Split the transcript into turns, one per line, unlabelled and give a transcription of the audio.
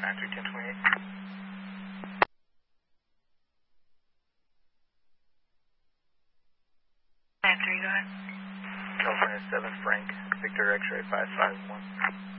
931028.
Go ahead.
California 7 Frank, Victor X-ray 551.